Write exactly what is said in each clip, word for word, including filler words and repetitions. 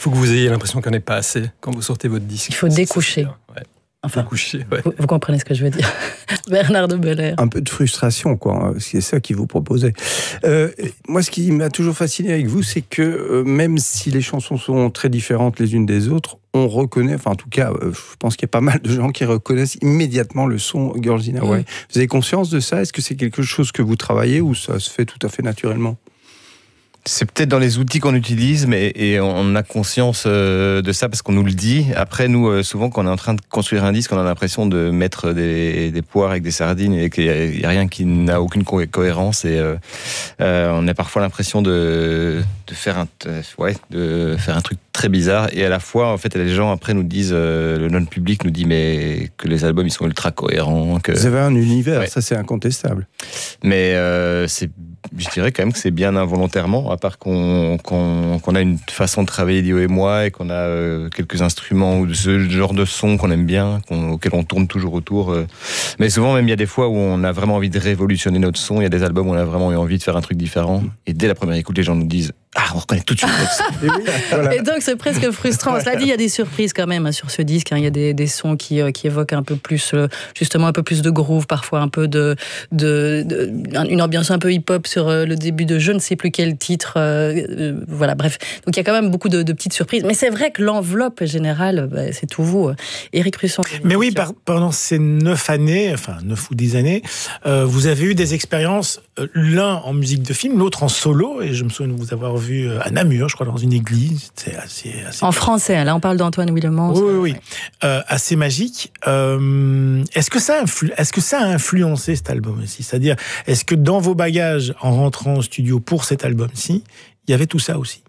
faut que vous ayez l'impression qu'il n'y en ait pas assez quand vous sortez votre disque. Il faut découcher. Ouais. Enfin, découcher, ouais. vous, vous comprenez ce que je veux dire. Bernard de Belair. Un peu de frustration, quoi. C'est ça qu'il vous proposait. Euh, moi, ce qui m'a toujours fasciné avec vous, c'est que euh, même si les chansons sont très différentes les unes des autres, on reconnaît, enfin en tout cas, euh, je pense qu'il y a pas mal de gens qui reconnaissent immédiatement le son Girls in Hawaii. Mmh. Vous avez conscience de ça? Est-ce que c'est quelque chose que vous travaillez ou ça se fait tout à fait naturellement? C'est peut-être dans les outils qu'on utilise, mais et on a conscience euh, de ça parce qu'on nous le dit. Après, nous, euh, souvent, quand on est en train de construire un disque, on a l'impression de mettre des, des poires avec des sardines et qu'il n'y a, a rien qui n'a aucune co- cohérence. Et euh, euh, on a parfois l'impression de, de faire un, ouais, de faire un truc très bizarre. Et à la fois, en fait, les gens après nous disent, euh, le non-public nous dit, mais que les albums ils sont ultra cohérents. Que... Vous avez un univers, ouais. Ça c'est incontestable. Mais euh, c'est, je dirais quand même que c'est bien involontairement. À part qu'on, qu'on, qu'on a une façon de travailler, Dio et moi, et qu'on a euh, quelques instruments ou ce genre de son qu'on aime bien, qu'on, auquel on tourne toujours autour. Euh. Mais souvent, même, il y a des fois où on a vraiment envie de révolutionner notre son. Il y a des albums où on a vraiment eu envie de faire un truc différent. Et dès la première écoute, les gens nous disent « Ah, on reconnaît tout de suite notre son. » Et, oui, voilà. Et donc, c'est presque frustrant. Cela dit, il y a des surprises quand même hein, sur ce disque. Hein. Il y a des, des sons qui, euh, qui évoquent un peu plus, euh, justement, un peu plus de groove, parfois un peu de, de, de une ambiance un peu hip-hop sur euh, le début de je ne sais plus quel titre. Euh, euh, voilà, bref. Donc, il y a quand même beaucoup de, de petites surprises. Mais c'est vrai que l'enveloppe générale, bah, c'est tout vous. Éric Russon. Mais oui, par, pendant ces neuf années, enfin neuf ou dix années, euh, vous avez eu des expériences, euh, l'un en musique de film, l'autre en solo. Et je me souviens de vous avoir vu à Namur, je crois, dans une église. C'est assez, assez en français, là, on parle d'Antoine Willemans. Oui, oui, oui. Euh, assez magique. Euh, est-ce que ça influ- est-ce que ça a influencé cet album aussi? C'est-à-dire, est-ce que dans vos bagages, en rentrant au studio pour cet album-ci, il y avait tout ça aussi?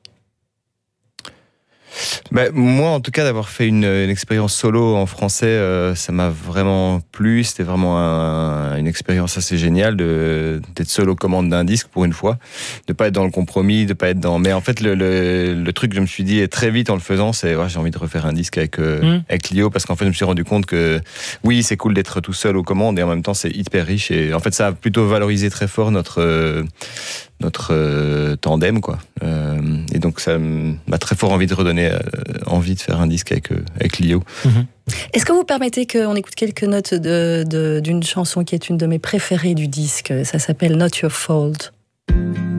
Bah, moi, en tout cas, d'avoir fait une, une expérience solo en français, euh, ça m'a vraiment plu. C'était vraiment un, une expérience assez géniale de, d'être seul aux commandes d'un disque pour une fois, de pas être dans le compromis, de pas être dans. Mais en fait, le, le, le truc que je me suis dit très vite en le faisant, c'est ouais, j'ai envie de refaire un disque avec euh, mmh. avec Lio parce qu'en fait, je me suis rendu compte que oui, c'est cool d'être tout seul aux commandes et en même temps, c'est hyper riche et en fait, ça a plutôt valorisé très fort notre euh, notre euh, tandem quoi. Euh, et donc, ça m'a très fort envie de redonner euh, envie de faire un disque avec, euh, avec Lio. Mmh. Est-ce que vous permettez qu'on écoute quelques notes de, de, d'une chanson qui est une de mes préférées du disque? Ça s'appelle Not Your Fault.